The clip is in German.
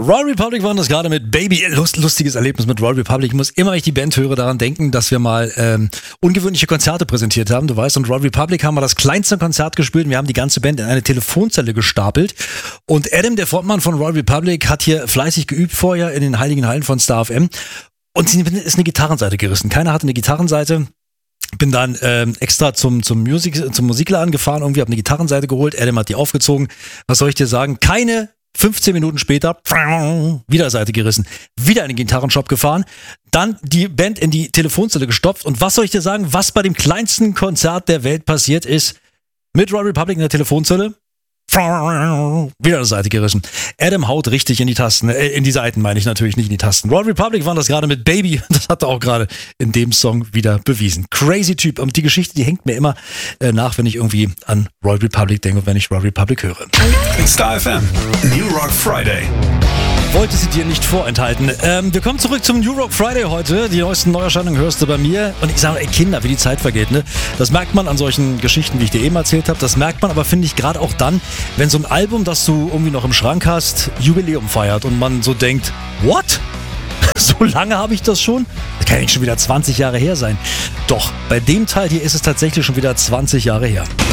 Royal Republic waren das gerade mit Baby. Lustiges Erlebnis mit Royal Republic. Ich muss immer, wenn ich die Band höre, daran denken, dass wir mal ungewöhnliche Konzerte präsentiert haben. Du weißt, und Royal Republic haben wir das kleinste Konzert gespielt und wir haben die ganze Band in eine Telefonzelle gestapelt. Und Adam, der Frontmann von Royal Republic, hat hier fleißig geübt vorher in den heiligen Hallen von Star FM. Und sie ist eine Gitarrenseite gerissen. Keiner hatte eine Gitarrenseite. Bin dann extra zum Musikladen gefahren, irgendwie habe eine Gitarrenseite geholt. Adam hat die aufgezogen. Was soll ich dir sagen? Keine 15 Minuten später, wieder Seite gerissen, wieder in den Gitarrenshop gefahren, dann die Band in die Telefonzelle gestopft. Und was soll ich dir sagen, was bei dem kleinsten Konzert der Welt passiert ist? Mit Royal Republic in der Telefonzelle, wieder eine Seite gerissen. Adam haut richtig in die Tasten, in die Seiten meine ich natürlich, nicht in die Tasten. Royal Republic waren das gerade mit Baby, das hat er auch gerade in dem Song wieder bewiesen. Crazy Typ, und die Geschichte, die hängt mir immer nach, wenn ich irgendwie an Royal Republic denke und wenn ich Royal Republic höre. Star FM, New Rock Friday. Wollte sie dir nicht vorenthalten. Wir kommen zurück zum New Rock Friday heute. Die neuesten Neuerscheinungen hörst du bei mir. Und ich sage, ey Kinder, wie die Zeit vergeht, ne? Das merkt man an solchen Geschichten, wie ich dir eben erzählt habe. Das merkt man aber, finde ich, gerade auch dann, wenn so ein Album, das du irgendwie noch im Schrank hast, Jubiläum feiert und man so denkt, what? So lange habe ich das schon? Das kann ja nicht schon wieder 20 Jahre her sein. Doch, bei dem Teil hier ist es tatsächlich schon wieder 20 Jahre her.